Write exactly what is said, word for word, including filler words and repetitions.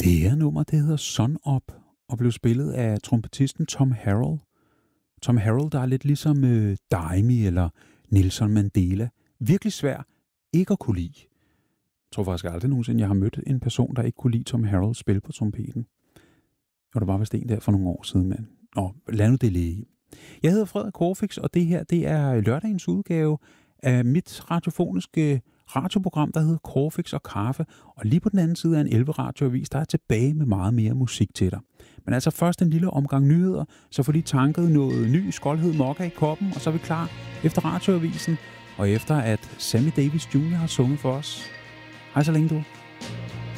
Det her nummer, det hedder Sun Up, og blev spillet af trompetisten Tom Harrell. Tom Harrell, der er lidt ligesom øh, Daimi eller Nelson Mandela. Virkelig svær ikke at kunne lide. Jeg tror faktisk aldrig nogensinde, jeg har mødt en person, der ikke kunne lide Tom Harrell spille på trompeten. Og der var vist en der for nogle år siden, men og lad nu det ligge. Jeg hedder Frederik Corfix, og det her, det er lørdagens udgave af mit radiofoniske radioprogram, der hedder Corfix og Kaffe. Og lige på den anden side af en elleve radioavis, der er tilbage med meget mere musik til dig. Men altså først en lille omgang nyheder, så får de tanket noget ny skoldhed mokka i koppen, og så er vi klar efter radioavisen, og efter at Sammy Davis junior har sunget for os. Hej så længe du.